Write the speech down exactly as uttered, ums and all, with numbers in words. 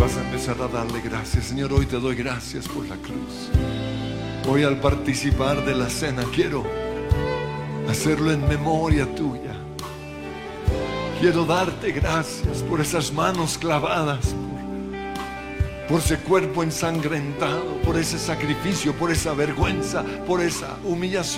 Vas a empezar a darle gracias. Señor, hoy te doy gracias por la cruz. Hoy al participar de la cena quiero hacerlo en memoria tuya. Quiero darte gracias por esas manos clavadas, por, por ese cuerpo ensangrentado, por ese sacrificio, por esa vergüenza, por esa humillación.